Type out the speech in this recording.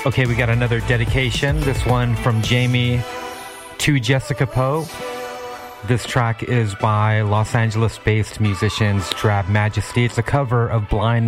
Okay, we got another dedication. This one from Jamie to Jessica Poe. This track is by Los Angeles-based musicians Drab Majesty. It's a cover of Blind